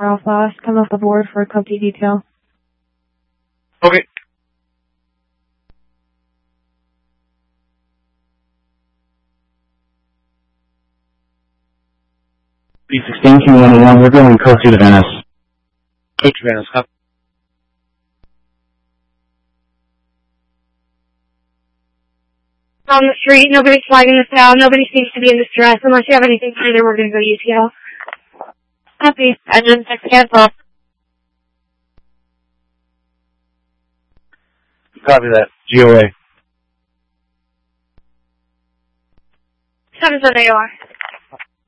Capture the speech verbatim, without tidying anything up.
Alpha. Come off the board for a code D detail. Okay. B sixteen, Q one oh one, we're going code two to Venice. Code to Venice, huh? On the street, nobody's flagging us down, nobody seems to be in distress. Unless you have anything further, we're gonna go to U T L. Copy. Engine six cancel. Copy that. G O A. seven seven A O R.